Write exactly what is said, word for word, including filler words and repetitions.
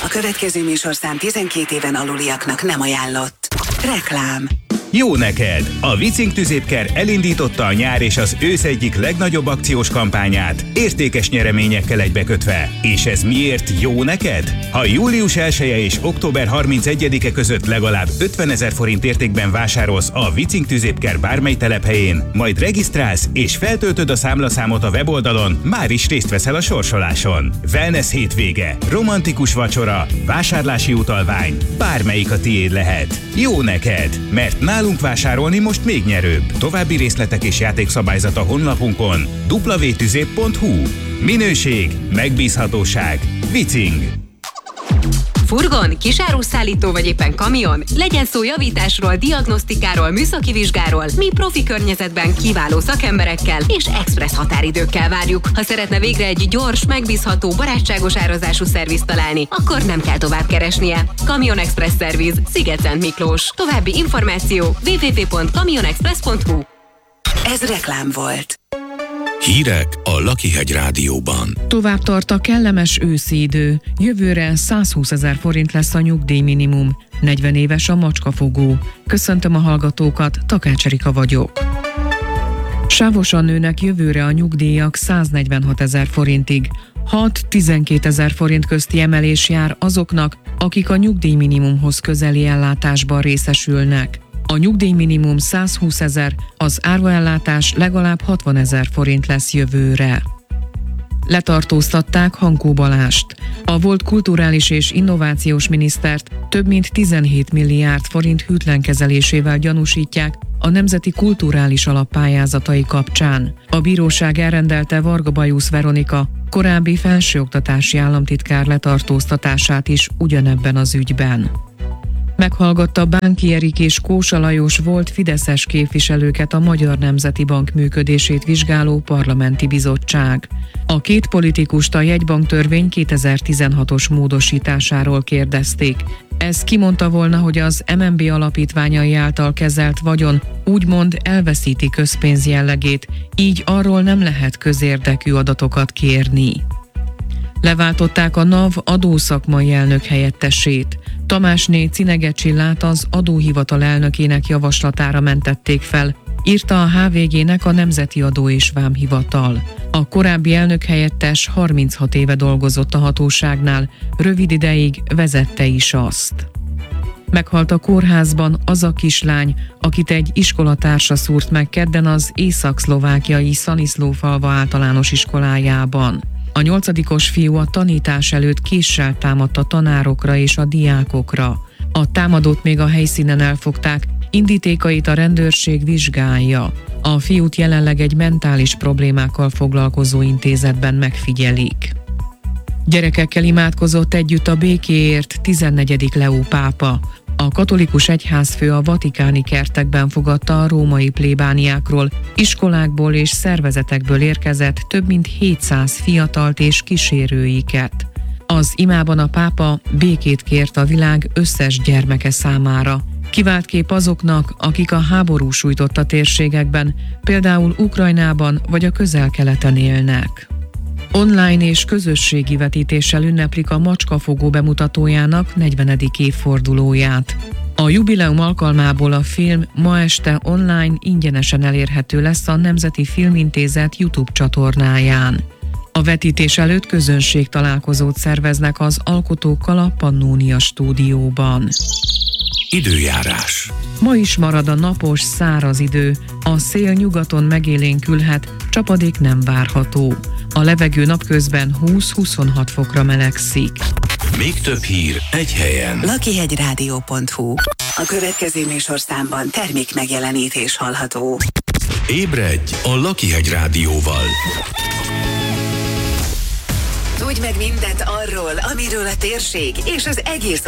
következő műsorszám tizenkét éven aluliaknak nem ajánlott. Reklám. Jó neked! A Vicing tüzépker elindította a nyár és az ősz egyik legnagyobb akciós kampányát, értékes nyereményekkel egybekötve. És ez miért jó neked? Ha július elseje és október harmincegyedike között legalább ötvenezer forint értékben vásárolsz a Vicing tüzépker bármely telephelyén, majd regisztrálsz és feltöltöd a számlaszámot a weboldalon, már is részt veszel a sorsoláson. Wellness hétvége, romantikus vacsora, vásárlási utalvány, bármelyik a tiéd lehet. Jó neked, mert nálunk vásárolni most még nyerőbb. További részletek és játékszabályzat a honlapunkon double-u double-u double-u pont tüzép pont hu. Minőség, megbízhatóság, Vicing. Furgon, kisáruszállító vagy éppen kamion? Legyen szó javításról, diagnosztikáról, műszaki vizsgáról, mi profi környezetben kiváló szakemberekkel és expressz határidőkkel várjuk. Ha szeretne végre egy gyors, megbízható, barátságos árazású szervizt találni, akkor nem kell tovább keresnie. Kamion Express Szerviz, Sziget-Szent Miklós. További információ double-u double-u double-u pont kamionexpress pont hu. Ez reklám volt. Hírek a Lakihegy Rádióban. Tovább tart a kellemes őszi idő. Jövőre százhúszezer forint lesz a nyugdíjminimum. negyven éves a macskafogó. Köszöntöm a hallgatókat, Takács Erika vagyok. Sávosan nőnek jövőre a nyugdíjak száznegyvenhatezer forintig. hat-tizenkétezer forint közti emelés jár azoknak, akik a nyugdíjminimumhoz közeli ellátásban részesülnek. A nyugdíjminimum százhúszezer, az áruellátás legalább hatvanezer forint lesz jövőre. Letartóztatták Hankó Balást. A volt kulturális és innovációs minisztert több mint tizenhét milliárd forint hűtlen kezelésével gyanúsítják a Nemzeti Kulturális Alap pályázatai kapcsán. A bíróság elrendelte Varga Bajusz Veronika, korábbi felsőoktatási államtitkár letartóztatását is ugyanebben az ügyben. Meghallgatta Bánki Erik és Kósa Lajos volt fideszes képviselőket a Magyar Nemzeti Bank működését vizsgáló parlamenti bizottság. A két politikust a jegybanktörvény kétezer-tizenhatos módosításáról kérdezték. Ez kimondta volna, hogy az em en bé alapítványai által kezelt vagyon úgymond elveszíti közpénz jellegét, így arról nem lehet közérdekű adatokat kérni. Leváltották a NAV adószakmai elnök helyettesét. Tamásné Cinege Csillát az adóhivatal elnökének javaslatára mentették fel, írta a há vé gének a Nemzeti Adó és Vámhivatal. A korábbi elnök helyettes harminchat éve dolgozott a hatóságnál, rövid ideig vezette is azt. Meghalt a kórházban az a kislány, akit egy iskolatársa szúrt meg kedden az észak-szlovákiai Szaniszlófalva általános iskolájában. A nyolcadikos fiú a tanítás előtt késsel támadt a tanárokra és a diákokra. A támadót még a helyszínen elfogták, indítékait a rendőrség vizsgálja. A fiút jelenleg egy mentális problémákkal foglalkozó intézetben megfigyelik. Gyerekekkel imádkozott együtt a békéért tizennegyedik Leó pápa. A katolikus egyházfő a vatikáni kertekben fogadta a római plébániákról, iskolákból és szervezetekből érkezett több mint hétszáz fiatalt és kísérőiket. Az imában a pápa békét kért a világ összes gyermeke számára. Kivált kép azoknak, akik a háború sújtotta térségekben, például Ukrajnában vagy a Közel-Keleten élnek. Online és közösségi vetítéssel ünneplik a Macskafogó bemutatójának negyvenedik évfordulóját. A jubileum alkalmából a film ma este online ingyenesen elérhető lesz a Nemzeti Filmintézet YouTube csatornáján. A vetítés előtt közönségtalálkozót szerveznek az alkotókkal a Pannónia stúdióban. Időjárás. Ma is marad a napos, száraz idő, a szél nyugaton megélénkülhet, csapadék nem várható. A levegő napközben húsz-huszonhat fokra melegszik. Még több hír egy helyen. lakihegyrádió pont hu. A következő műsorszámban termék megjelenítés hallható. Ébredj a Lakihegy Rádióval. Tudj meg mindent arról, amiről a térség és az egész